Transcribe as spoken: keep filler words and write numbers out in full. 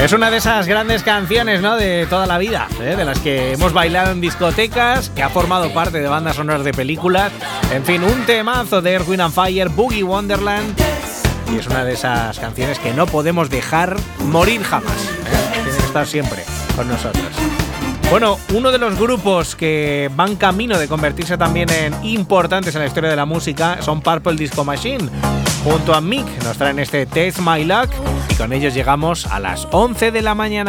Es una de esas grandes canciones, ¿no?, de toda la vida, ¿eh?, de las que hemos bailado en discotecas, que ha formado parte de bandas sonoras de películas. En fin, un temazo de Earth, Wind and Fire, Boogie Wonderland. Y es una de esas canciones que no podemos dejar morir jamás, ¿eh? Tiene que estar siempre con nosotros. Bueno, uno de los grupos que van camino de convertirse también en importantes en la historia de la música son Purple Disco Machine. Junto a Mick nos traen este Taste My Luck y con ellos llegamos a las once de la mañana.